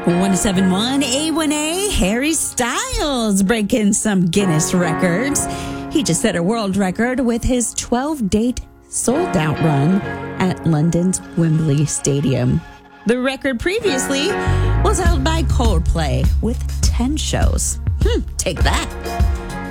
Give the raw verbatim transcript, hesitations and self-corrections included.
one oh seven point one A one A, Harry Styles breaking some Guinness records. He just set a world record with his twelve-date sold-out run at London's Wembley Stadium. The record previously was held by Coldplay with ten shows. Hmm, take that.